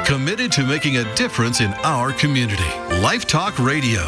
committed to making a difference in our community. Life Talk Radio.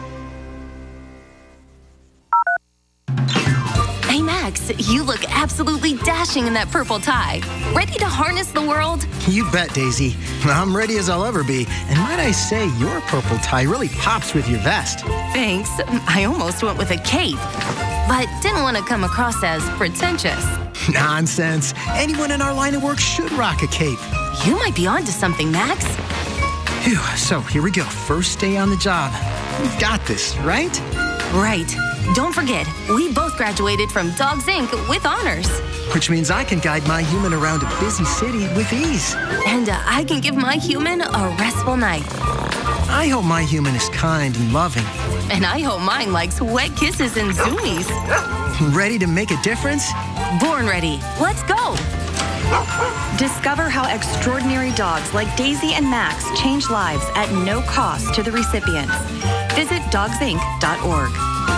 Hey, Max, you look absolutely dashing in that purple tie. Ready to harness the world? You bet, Daisy. I'm ready as I'll ever be. And might I say, your purple tie really pops with your vest. Thanks. I almost went with a cape, but didn't want to come across as pretentious. Nonsense. Anyone in our line of work should rock a cape. You might be onto something, Max. Phew, so here we go. First day on the job. We've got this, right? Right. Don't forget, we both graduated from Dogs Inc. with honors. Which means I can guide my human around a busy city with ease. And I can give my human a restful night. I hope my human is kind and loving. And I hope mine likes wet kisses and zoomies. Ready to make a difference? Born ready. Let's go. Discover how extraordinary dogs like Daisy and Max change lives at no cost to the recipients. Visit dogsinc.org.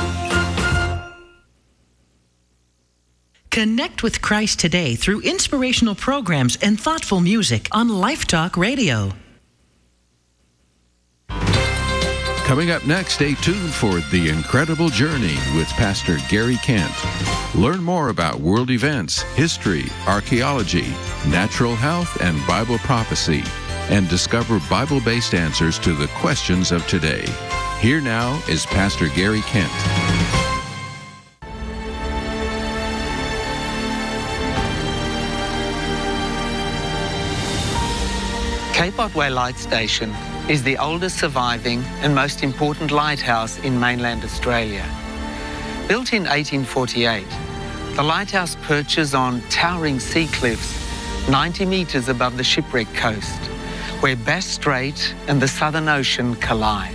Connect with Christ today through inspirational programs and thoughtful music on Life Talk Radio. Coming up next, stay tuned for The Incredible Journey with Pastor Gary Kent. Learn more about world events, history, archaeology, natural health, and Bible prophecy, and discover Bible-based answers to the questions of today. Here now is Pastor Gary Kent. Cape Otway Light Station is the oldest surviving and most important lighthouse in mainland Australia. Built in 1848, the lighthouse perches on towering sea cliffs 90 metres above the shipwreck coast, where Bass Strait and the Southern Ocean collide.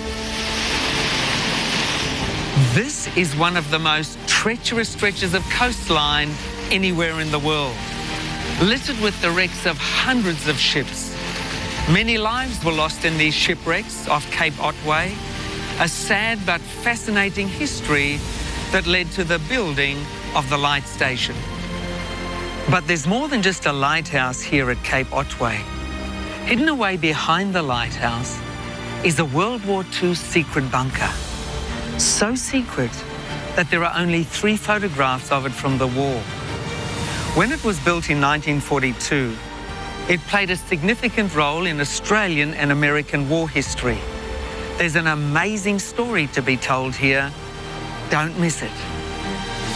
This is one of the most treacherous stretches of coastline anywhere in the world, littered with the wrecks of hundreds of ships. Many lives were lost in these shipwrecks off Cape Otway, a sad but fascinating history that led to the building of the light station. But there's more than just a lighthouse here at Cape Otway. Hidden away behind the lighthouse is a World War II secret bunker. So secret that there are only 3 photographs of it from the war. When it was built in 1942, it played a significant role in Australian and American war history. There's an amazing story to be told here. Don't miss it.